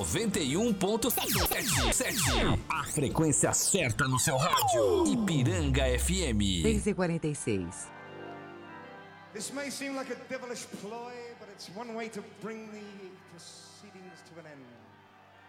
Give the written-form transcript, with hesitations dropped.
91.7. A frequência certa no seu rádio. Ipiranga FM. 6h46. This may seem like a devilish ploy, but it's one way to bring the proceedings to an end.